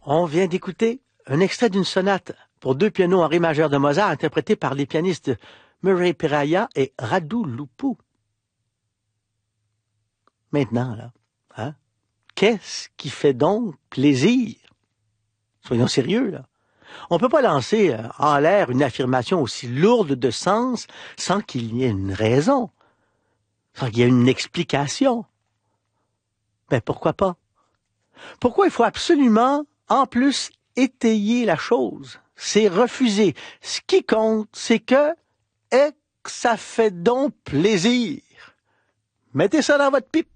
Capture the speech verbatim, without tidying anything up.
On vient d'écouter un extrait d'une sonate pour deux pianos en ré majeur de Mozart, interprétée par les pianistes Murray Perahia et Radu Lupu. Maintenant, là, hein, qu'est-ce qui fait donc plaisir? Soyons sérieux, là. On ne peut pas lancer en l'air une affirmation aussi lourde de sens sans qu'il y ait une raison, sans qu'il y ait une explication. Ben pourquoi pas? Pourquoi il faut absolument, en plus, étayer la chose? C'est refuser. Ce qui compte, c'est que, et que ça fait donc plaisir. Mettez ça dans votre pipe.